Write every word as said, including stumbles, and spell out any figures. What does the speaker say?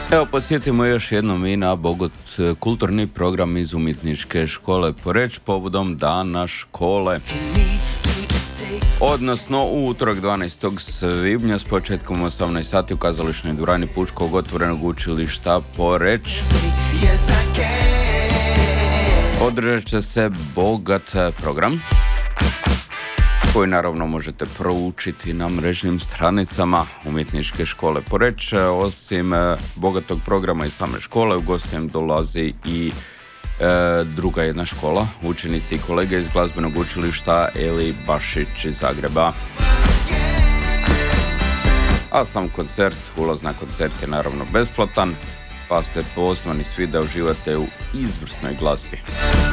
Evo, podsjetimo još jednom i na Bogut kulturni program iz Umjetničke škole Poreč povodom Dana škole. Odnosno u utorak dvanaestog svibnja s početkom osamnaest sati u kazališnoj dvorani Pučkog otvorenog učilišta Poreč održat će se bogat program koji naravno možete proučiti na mrežnim stranicama Umjetničke škole Poreč. Osim bogatog programa iz same škole, u gostem dolazi i e, druga jedna škola, učenici i kolege iz glazbenog učilišta Eli Bašić iz Zagreba. A sam koncert, ulaz na koncert je naravno besplatan, pa ste pozvani svi da uživate u izvrsnoj glazbi.